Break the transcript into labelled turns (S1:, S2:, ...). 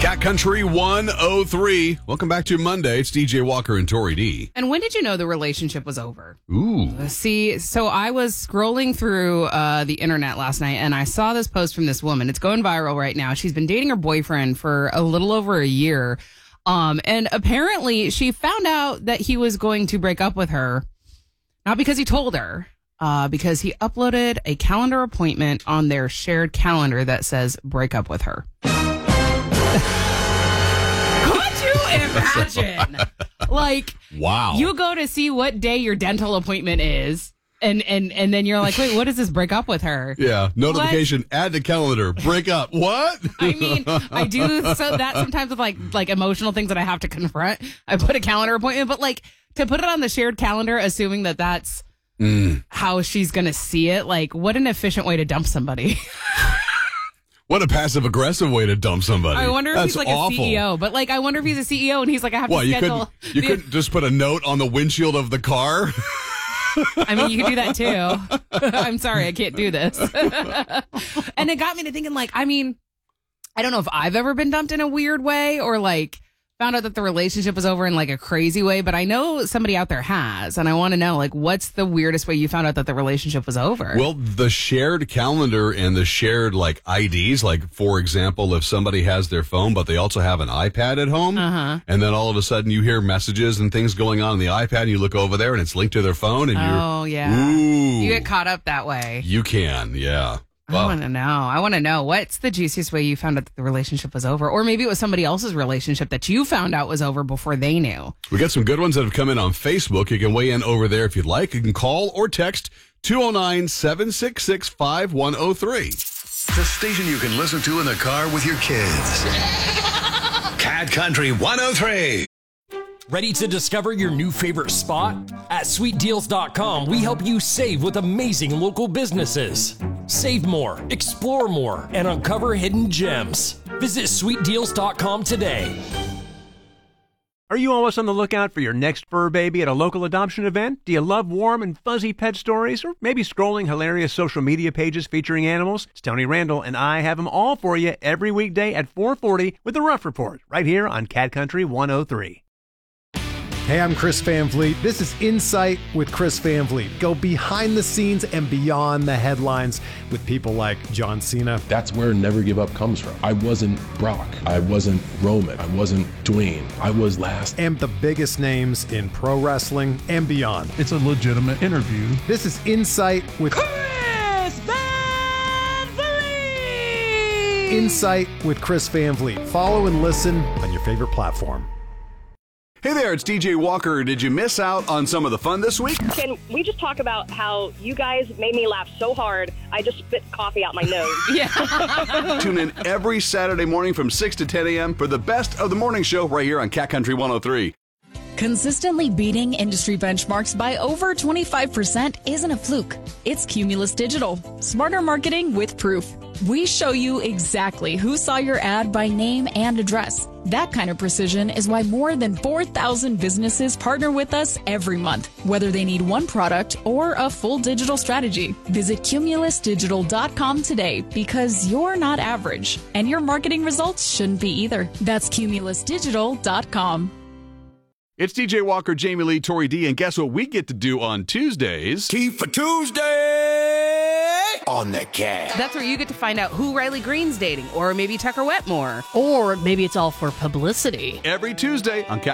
S1: Cat Country 103. Welcome back to Monday. It's DJ Walker and Tori D.
S2: And when did you know the relationship was over?
S1: Ooh.
S2: See, so I was scrolling through the internet last night and I saw this post from this woman. It's going viral right now. She's been dating her boyfriend for a little over a year. And apparently she found out that he was going to break up with her. Not because he told her, because he uploaded a calendar appointment on their shared calendar that says break up with her. Could you imagine? Like,
S1: wow.
S2: You go to see what day your dental appointment is, and then you're like, wait, what is this? Break up with her?
S1: Yeah. Notification, add to calendar, break up. What?
S2: I mean, I do so that sometimes with like emotional things that I have to confront. I put a calendar appointment, but like to put it on the shared calendar, assuming that that's how she's going to see it. Like, what an efficient way to dump somebody.
S1: What a passive-aggressive way to dump somebody.
S2: I wonder if
S1: That's
S2: he's like
S1: awful.
S2: a CEO, but like I wonder if he's a CEO and he's like, I have to schedule.
S1: You couldn't just put a note on the windshield of the car?
S2: I mean, you could do that too. I'm sorry, I can't do this. And it got me to thinking, like, I mean, I don't know if I've ever been dumped in a weird way or like found out that the relationship was over in like a crazy way, but I know somebody out there has, and I want to know, like, what's the weirdest way you found out that the relationship was over?
S1: Well, the shared calendar and the shared like IDs, like for example, if somebody has their phone, but they also have an iPad at home, and then all of a sudden you hear messages and things going on the iPad, and you look over there and it's linked to their phone, and
S2: oh yeah, you get caught up that way.
S1: You can, yeah.
S2: Wow. I want to know what's the juiciest way you found out that the relationship was over, or maybe it was somebody else's relationship that you found out was over before they knew.
S1: We got some good ones that have come in on Facebook. You can weigh in over there if you'd like. You can call or text 209-766-5103.
S3: The station you can listen to in the car with your kids. Cat Country 103.
S4: Ready to discover your new favorite spot? At sweetdeals.com, we help you save with amazing local businesses. Save more, explore more, and uncover hidden gems. Visit sweetdeals.com today.
S5: Are you always on the lookout for your next fur baby at a local adoption event? Do you love warm and fuzzy pet stories? Or maybe scrolling hilarious social media pages featuring animals? It's Tony Randall, and I have them all for you every weekday at 4:40 with The Rough Report, right here on Cat Country 103.
S6: Hey, I'm Chris Van Vliet. This is Insight with Chris Van Vliet. Go behind the scenes and beyond the headlines with people like John Cena.
S7: That's where Never Give Up comes from. I wasn't Brock. I wasn't Roman. I wasn't Dwayne. I was last.
S6: And the biggest names in pro wrestling and beyond.
S8: It's a legitimate interview.
S6: This is Insight with
S9: Chris Van Vliet.
S6: Insight with Chris Van Vliet. Follow and listen on your favorite platform.
S1: Hey there, it's DJ Walker. Did you miss out on some of the fun this week?
S10: Can we just talk about how you guys made me laugh so hard, I just spit coffee out my nose?
S2: Yeah.
S1: Tune in every Saturday morning from 6 to 10 a.m. for the best of the morning show right here on Cat Country 103.
S11: Consistently beating industry benchmarks by over 25% isn't a fluke. It's Cumulus Digital. Smarter marketing with proof. We show you exactly who saw your ad by name and address. That kind of precision is why more than 4,000 businesses partner with us every month, whether they need one product or a full digital strategy. Visit cumulusdigital.com today because you're not average, and your marketing results shouldn't be either. That's cumulusdigital.com.
S1: It's DJ Walker, Jamie Lee, Tori D, and guess what we get to do on Tuesdays?
S3: Key for Tuesday on the Cat.
S2: That's where you get to find out who Riley Green's dating, or maybe Tucker Wetmore.
S9: Or maybe it's all for publicity.
S1: Every Tuesday on Cat